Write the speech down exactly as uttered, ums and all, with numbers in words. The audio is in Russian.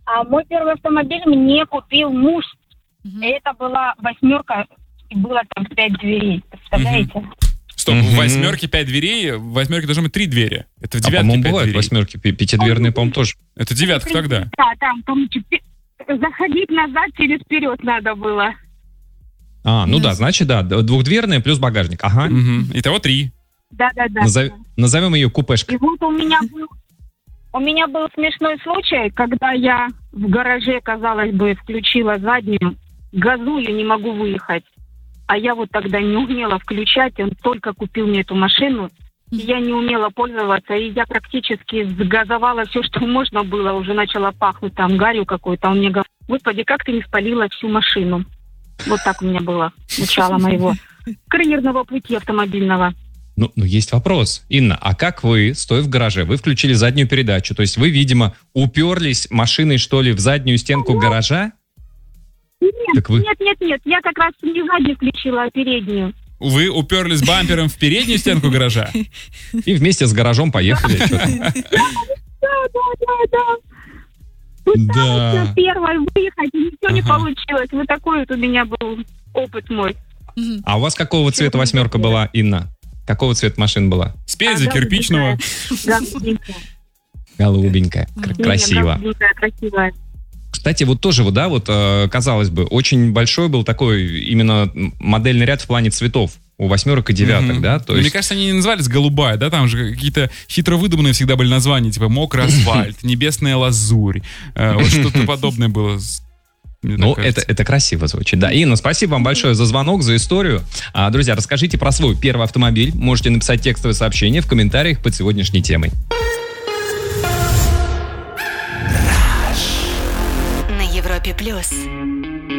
А мой первый автомобиль мне купил муж. Mm-hmm. Это была восьмерка, и было там пять дверей. Представляете? Mm-hmm. Стоп, mm-hmm. в восьмерке пять дверей, в восьмерке должны быть три двери. Это в девятке а, по-моему, пять бывают дверей. Восьмерки, пятидверные, по-моему, тоже. Это девятка тогда. Да, там, там заходить назад через вперед надо было. А, ну yes. да, значит, да, двухдверная плюс багажник. Ага. Mm-hmm. Итого три. Да-да-да. Назов... Назовем ее купешка. И вот у меня был, у меня был смешной случай, когда я в гараже, казалось бы, включила заднюю, газую, не могу выехать. А я вот тогда не умела включать, он только купил мне эту машину, и я не умела пользоваться, и я практически сгазовала все, что можно было, уже начала пахнуть там гарью какой-то. Он мне говорит: господи, как ты не спалила всю машину. Вот так у меня было начало моего карьерного пути автомобильного. Ну, ну, есть вопрос. Инна, а как вы, стоя в гараже, вы включили заднюю передачу, то есть вы, видимо, уперлись машиной, что ли, в заднюю стенку нет. гаража? Нет, вы... нет, нет, нет, я как раз не заднюю включила, а переднюю. Вы уперлись бампером в переднюю стенку гаража? И вместе с гаражом поехали. Да, да, да, да. Пыталась первой выехать, и ничего не получилось. Вот такой вот у меня был опыт мой. А у вас какого цвета восьмерка была, Инна? Какого цвета машина была? Спереди а, кирпичного. Голубенькая. Голубенькая. Красиво. Голубенькая, красивая. Кстати, вот тоже, вот, да, вот, казалось бы, очень большой был такой именно модельный ряд в плане цветов у восьмерок и девяток, mm-hmm. да? То есть... Мне кажется, они не назывались голубая, да? Там же какие-то хитро выдуманные всегда были названия, типа мокрый асфальт, небесная лазурь. Вот что-то подобное было. Ну, это, это красиво звучит. Да, Инна, спасибо вам большое за звонок, за историю. А, друзья, расскажите про свой первый автомобиль. Можете написать текстовое сообщение в комментариях под сегодняшней темой. На Европе плюс.